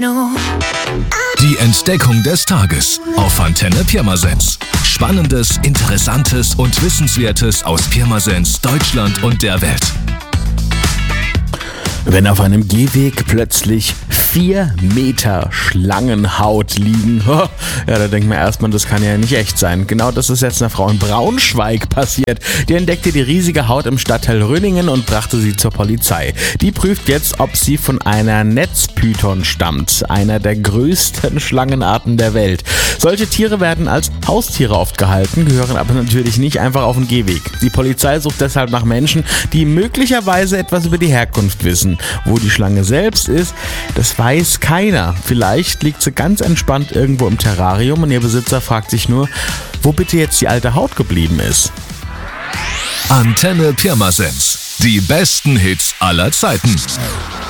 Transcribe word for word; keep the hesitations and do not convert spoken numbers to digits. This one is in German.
Die Entdeckung des Tages auf Antenne Pirmasens. Spannendes, Interessantes und Wissenswertes aus Pirmasens, Deutschland und der Welt. Wenn auf einem Gehweg plötzlich vier Meter Schlangenhaut liegen, ja, da denkt man erstmal, das kann ja nicht echt sein. Genau das ist jetzt einer Frau in Braunschweig passiert. Die entdeckte die riesige Haut im Stadtteil Rönningen und brachte sie zur Polizei. Die prüft jetzt, ob sie von einer Netzpython stammt, einer der größten Schlangenarten der Welt. Solche Tiere werden als Haustiere oft gehalten, gehören aber natürlich nicht einfach auf den Gehweg. Die Polizei sucht deshalb nach Menschen, die möglicherweise etwas über die Herkunft wissen. Wo die Schlange selbst ist, das weiß keiner. Vielleicht liegt sie ganz entspannt irgendwo im Terrarium und ihr Besitzer fragt sich nur, wo bitte jetzt die alte Haut geblieben ist. Antenne Pirmasens. Die besten Hits aller Zeiten.